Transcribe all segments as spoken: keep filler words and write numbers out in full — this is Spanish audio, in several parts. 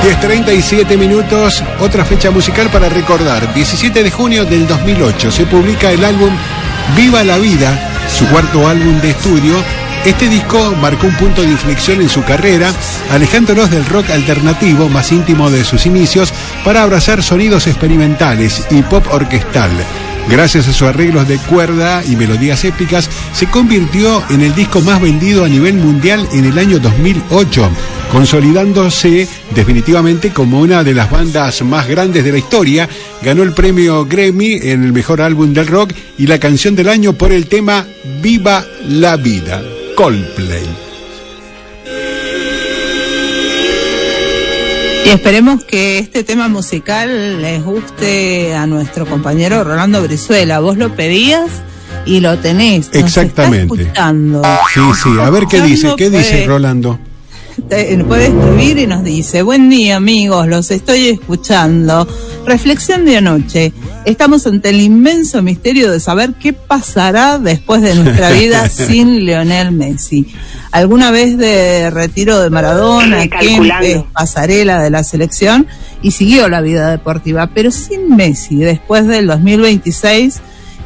diez treinta y siete minutos, otra fecha musical para recordar. diecisiete de junio del dos mil ocho se publica el álbum Viva la Vida, su cuarto álbum de estudio. Este disco marcó un punto de inflexión en su carrera, alejándolos del rock alternativo más íntimo de sus inicios para abrazar sonidos experimentales y pop orquestal. Gracias a sus arreglos de cuerda y melodías épicas, se convirtió en el disco más vendido a nivel mundial en el año dos mil ocho, consolidándose definitivamente como una de las bandas más grandes de la historia. Ganó el premio Grammy en el mejor álbum del rock y la canción del año por el tema Viva la Vida, Coldplay. Y esperemos que este tema musical les guste a nuestro compañero Rolando Brizuela. Vos lo pedías y lo tenés. Nos Exactamente. Está escuchando. Sí, sí. A ver qué dice. ¿Qué puede, dice Rolando? Te, puede escribir y nos dice: buen día, amigos, los estoy escuchando. Reflexión de anoche. Estamos ante el inmenso misterio de saber qué pasará después de nuestra vida sin Lionel Messi. Alguna vez de retiro de Maradona, Kempes, pasarela de la selección, y siguió la vida deportiva, pero sin Messi, después del dos mil veintiséis,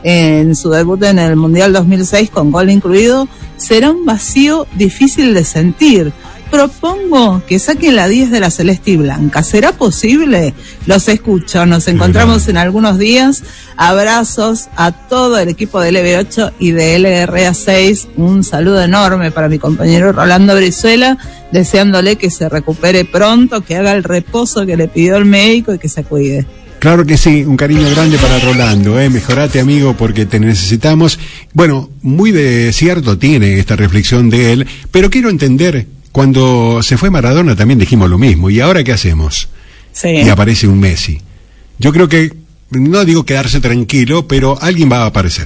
en su debut en el Mundial dos mil seis con gol incluido, será un vacío difícil de sentir. Propongo que saquen la diez de la celeste y blanca. ¿Será posible? Los escucho. Nos encontramos en algunos días. Abrazos a todo el equipo de L B ocho y de L R A seis. Un saludo enorme para mi compañero Rolando Brizuela, deseándole que se recupere pronto, que haga el reposo que le pidió el médico y que se cuide. Claro que sí, un cariño grande para Rolando, ¿eh? Mejorate, amigo, porque te necesitamos. Bueno, muy de cierto tiene esta reflexión de él, pero quiero entender. Cuando se fue Maradona también dijimos lo mismo. ¿Y ahora qué hacemos? Sí. Y aparece un Messi. Yo creo que, no digo quedarse tranquilo, pero alguien va a aparecer.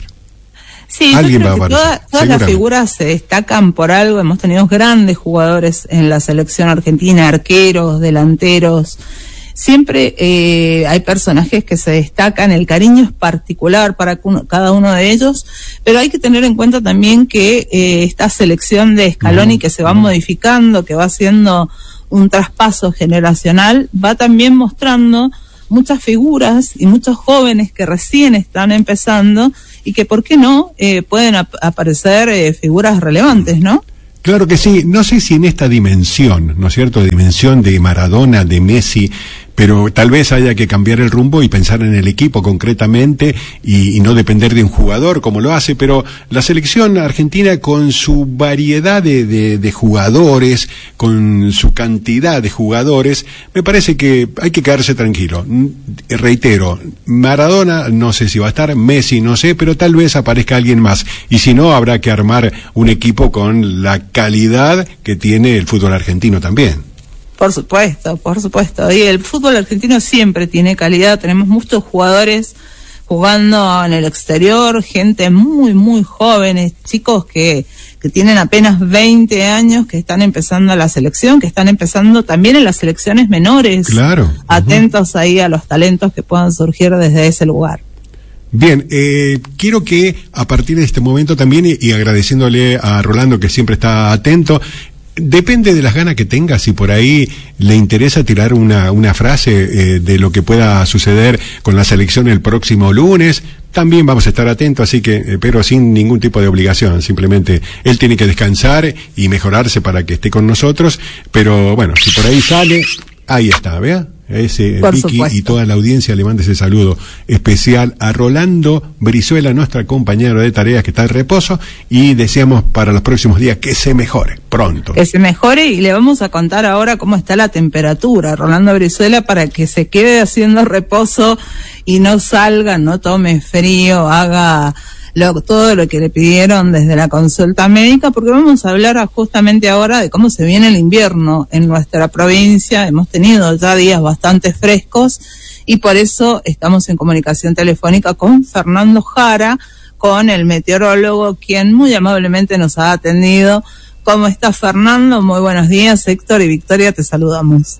Sí, alguien yo creo va a aparecer. Toda, todas las figuras se destacan por algo. Hemos tenido grandes jugadores en la selección argentina, arqueros, delanteros. Siempre eh, hay personajes que se destacan, el cariño es particular para cada uno de ellos, pero hay que tener en cuenta también que eh, esta selección de Scaloni que se va modificando, que va haciendo un traspaso generacional, va también mostrando muchas figuras y muchos jóvenes que recién están empezando y que, ¿por qué no?, eh, pueden ap- aparecer eh, figuras relevantes, ¿no? Claro que sí, no sé si en esta dimensión, ¿no es cierto?, dimensión de Maradona, de Messi, pero tal vez haya que cambiar el rumbo y pensar en el equipo concretamente y, y no depender de un jugador como lo hace, pero la selección argentina con su variedad de, de, de jugadores, con su cantidad de jugadores, me parece que hay que quedarse tranquilo. Reitero, Maradona no sé si va a estar, Messi no sé, pero tal vez aparezca alguien más, y si no habrá que armar un equipo con la calidad que tiene el fútbol argentino también. Por supuesto, por supuesto. Y el fútbol argentino siempre tiene calidad. Tenemos muchos jugadores jugando en el exterior, gente muy, muy jóvenes, chicos que, que tienen apenas veinte años, que están empezando a la selección, que están empezando también en las selecciones menores. Claro. Atentos uh-huh. ahí a los talentos que puedan surgir desde ese lugar. Bien, eh, quiero que a partir de este momento también, y, y agradeciéndole a Rolando que siempre está atento, depende de las ganas que tenga, si por ahí le interesa tirar una, una frase eh, de lo que pueda suceder con la selección el próximo lunes, también vamos a estar atentos, así que, eh, pero sin ningún tipo de obligación, simplemente él tiene que descansar y mejorarse para que esté con nosotros, pero bueno, si por ahí sale, ahí está, ¿vea? Ese Vicky y toda la audiencia le manda ese saludo especial a Rolando Brizuela, nuestra compañera de tareas que está en reposo, y deseamos para los próximos días que se mejore pronto. Que se mejore, y le vamos a contar ahora cómo está la temperatura, Rolando Brizuela, para que se quede haciendo reposo y no salga, no tome frío, haga Lo, todo lo que le pidieron desde la consulta médica, porque vamos a hablar justamente ahora de cómo se viene el invierno en nuestra provincia. Hemos tenido ya días bastante frescos y por eso estamos en comunicación telefónica con Fernando Jara, con el meteorólogo, quien muy amablemente nos ha atendido. ¿Cómo está, Fernando? Muy buenos días. Héctor y Victoria, te saludamos.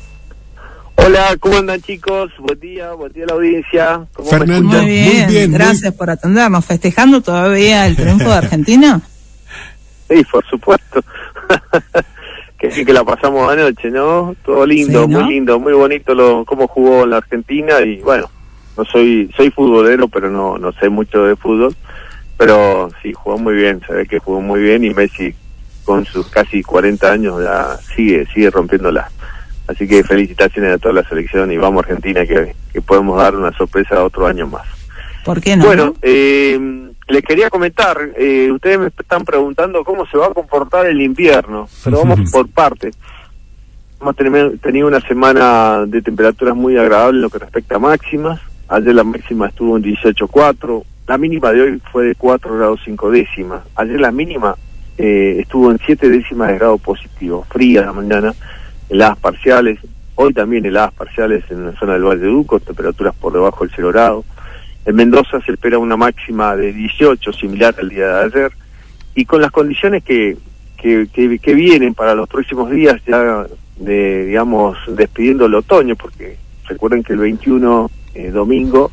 Hola, ¿cómo andan, chicos? Buen día, buen día a la audiencia. ¿Cómo Fernando, muy bien, muy bien, gracias muy... por atendernos. ¿Festejando todavía el triunfo de Argentina? Sí, por supuesto. que sí que la pasamos anoche, ¿no? Todo lindo, Sí, ¿no? muy lindo, muy bonito lo cómo jugó la Argentina. Y bueno, no soy soy futbolero, pero no no sé mucho de fútbol, pero sí, jugó muy bien, se ve que jugó muy bien, y Messi con sus casi cuarenta años ya sigue sigue rompiéndola. Así que felicitaciones a toda la selección, y vamos Argentina, que, que podemos dar una sorpresa otro año más. ¿Por qué no? Bueno, eh, les quería comentar, eh, ustedes me están preguntando cómo se va a comportar el invierno, pero vamos por partes. Hemos tenido, tenido una semana de temperaturas muy agradables en lo que respecta a máximas. Ayer la máxima estuvo en dieciocho coma cuatro, la mínima de hoy fue de cuatro grados cinco décimas. Ayer la mínima eh, estuvo en siete décimas de grado positivo, fría la mañana, heladas parciales. Hoy también heladas parciales en la zona del Valle de Uco, temperaturas por debajo del cero grado. En Mendoza se espera una máxima de dieciocho, similar al día de ayer, y con las condiciones que, que, que, que vienen para los próximos días, ya de, digamos, despidiendo el otoño, porque recuerden que el veintiuno, eh, domingo,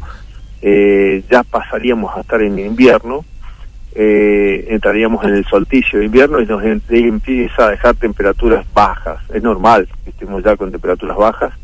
eh, ya pasaríamos a estar en invierno, eh, entraríamos en el solsticio de invierno y nos empieza a dejar temperaturas bajas. Es normal que estemos ya con temperaturas bajas,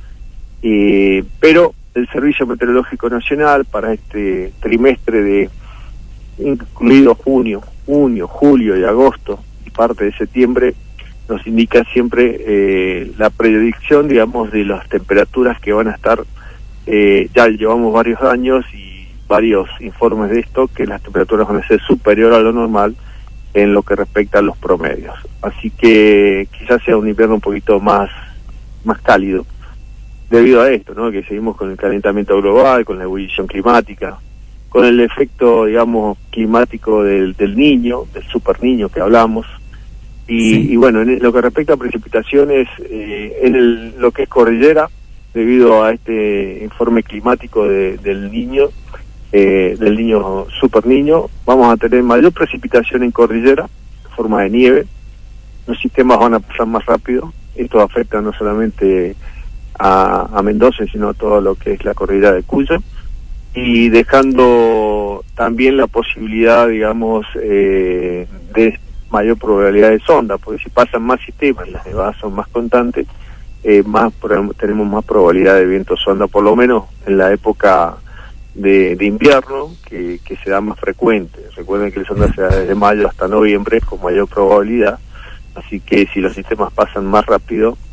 eh, pero el Servicio Meteorológico Nacional para este trimestre de incluido junio, junio, julio y agosto y parte de septiembre nos indica siempre eh, la predicción, digamos, de las temperaturas que van a estar. Eh, ya llevamos varios años y varios informes de esto, que las temperaturas van a ser superior a lo normal en lo que respecta a los promedios. Así que quizás sea un invierno un poquito más, más cálido, debido a esto, ¿no? Que seguimos con el calentamiento global, con la ebullición climática, con el efecto, digamos, climático del, del niño, del super niño que hablamos. Y, sí. y bueno, en lo que respecta a precipitaciones, eh, en el, lo que es cordillera, debido a este informe climático de, del niño, eh, del niño super niño, vamos a tener mayor precipitación en cordillera, en forma de nieve. Los sistemas van a pasar más rápido. Esto afecta no solamente A, a Mendoza, sino a todo lo que es la cordillera de Cuyo, y dejando también la posibilidad, digamos, eh, de mayor probabilidad de sonda, porque si pasan más sistemas, las nevadas son más constantes, eh, más tenemos más probabilidad de viento sonda, por lo menos en la época de, de invierno, que, que se da más frecuente. Recuerden que el sonda se da desde mayo hasta noviembre con mayor probabilidad, así que si los sistemas pasan más rápido,